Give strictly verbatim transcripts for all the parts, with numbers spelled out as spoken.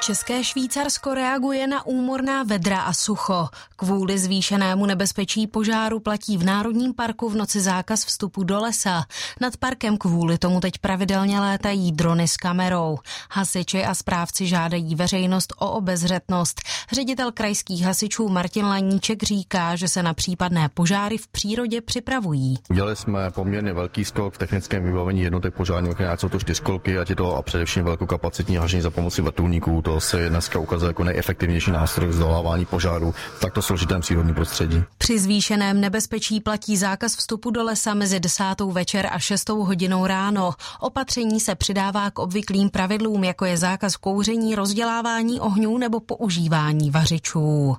České Švýcarsko reaguje na úmorná vedra a sucho. Kvůli zvýšenému nebezpečí požáru platí v Národním parku v noci zákaz vstupu do lesa. Nad parkem kvůli tomu teď pravidelně létají drony s kamerou. Hasiči a správci žádají veřejnost o obezřetnost. Ředitel krajských hasičů Martin Laníček říká, že se na případné požáry v přírodě připravují. Udělali jsme poměrně velký skok v technickém vybavení jednotek požární ochrany, jsou to čtyřkolky, ať je to a především velkokapacitní hašení za pomoci vrtulníků. To se dneska ukazuje jako nejefektivnější nástroj k zdolávání požáru v takto složitém přírodním prostředí. Při zvýšeném nebezpečí platí zákaz vstupu do lesa mezi desátou večer a šestou hodinou ráno. Opatření se přidává k obvyklým pravidlům, jako je zákaz kouření, rozdělávání ohňů nebo používání vařičů.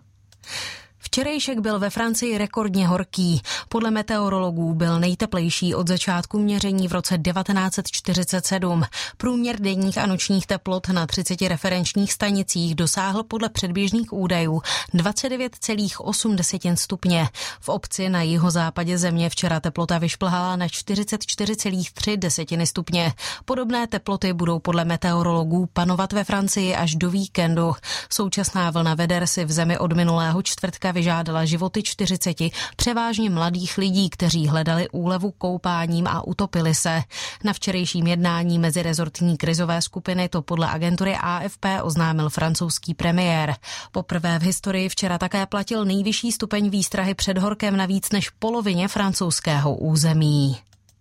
Včerejšek byl ve Francii rekordně horký. Podle meteorologů byl nejteplejší od začátku měření v roce devatenáct set čtyřicet sedm. Průměr denních a nočních teplot na třiceti referenčních stanicích dosáhl podle předběžných údajů dvacet devět celá osm stupně. V obci na jihozápadě země včera teplota vyšplhala na čtyřicet čtyři celá tři stupně. Podobné teploty budou podle meteorologů panovat ve Francii až do víkendu. Současná vlna veder si v zemi od minulého čtvrtka vyžádala životy čtyřiceti převážně mladých lidí, kteří hledali úlevu koupáním a utopili se. Na včerejším jednání mezirezortní krizové skupiny to podle agentury A F P oznámil francouzský premiér. Poprvé v historii včera také platil nejvyšší stupeň výstrahy před horkem na víc než polovině francouzského území.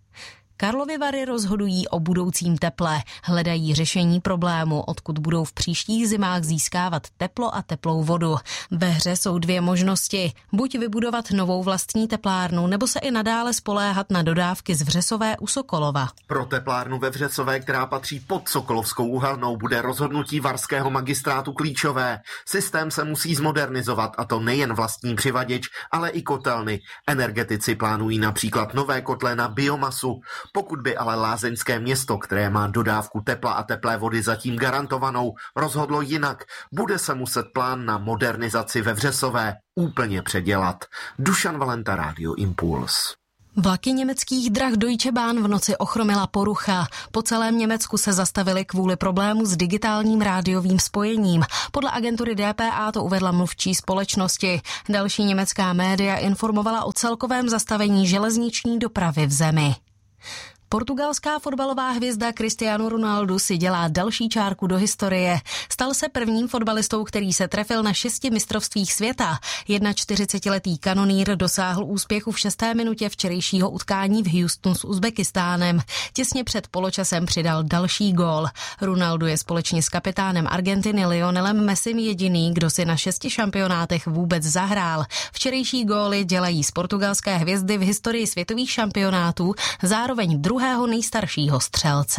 Karlovy Vary rozhodují o budoucím teple, hledají řešení problému, odkud budou v příštích zimách získávat teplo a teplou vodu. Ve hře jsou dvě možnosti, buď vybudovat novou vlastní teplárnu, nebo se i nadále spoléhat na dodávky z Vřesové u Sokolova. Pro teplárnu ve Vřesové, která patří pod Sokolovskou uhelnou, bude rozhodnutí varského magistrátu klíčové. Systém se musí zmodernizovat, a to nejen vlastní přivaděč, ale i kotelny. Energetici plánují například nové kotle na biomasu. Pokud by ale lázeňské město, které má dodávku tepla a teplé vody zatím garantovanou, rozhodlo jinak, bude se muset plán na modernizaci ve Vřesové úplně předělat. Dušan Valenta, Rádio Impuls. Vlaky německých drah Deutsche Bahn v noci ochromila porucha. Po celém Německu se zastavili kvůli problému s digitálním rádiovým spojením. Podle agentury D P A to uvedla mluvčí společnosti. Další německá média informovala o celkovém zastavení železniční dopravy v zemi. Portugalská fotbalová hvězda Cristiano Ronaldo si dělá další čárku do historie. Stal se prvním fotbalistou, který se trefil na šesti mistrovstvích světa. čtyřicetiletý kanonýr dosáhl úspěchu v šesté minutě včerejšího utkání v Houstonu s Uzbekistánem. Těsně před poločasem přidal další gól. Ronaldo je společně s kapitánem Argentiny Lionelem Messim jediný, kdo si na šesti šampionátech vůbec zahrál. Včerejší góly dělají z portugalské hvězdy v historii světových šampionátů zároveň druhého nejstaršího střelce.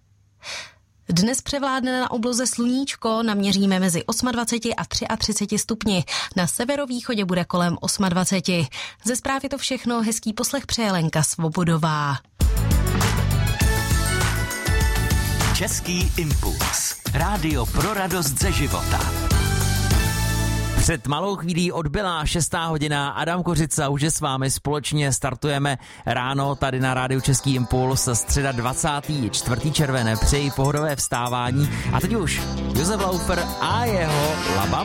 Dnes převládne na obloze sluníčko, naměříme mezi dvaceti osmi a třiceti třemi stupni. Na severovýchodě bude kolem dvaceti osmi. Ze zpráv je to všechno, hezký poslech přeje Lenka Svobodová. Český impuls. Rádio pro radost ze života. Před malou chvílí odbyla šestá hodina, Adam Kořica už je s vámi, společně startujeme ráno tady na rádiu Český impuls, středa dvacátého čtvrtého června, přeji pohodové vstávání a teď už Josef Laufer a jeho Laba